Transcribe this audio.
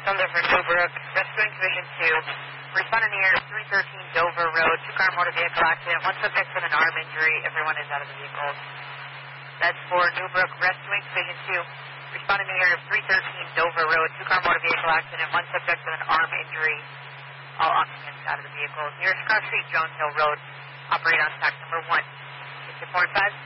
Thunder for Newbrook, rescuing Division 2. Respond in the area of 313 Dover Road, two-car motor vehicle accident, one subject with an arm injury, everyone is out of the vehicle. That's for Newbrook, rescuing Division 2. Respond in the area of 313 Dover Road, two-car motor vehicle accident, one subject with an arm injury, all occupants out of the vehicle. Nearest cross street, Jones Hill Road, operate on stock number 1. 6.5.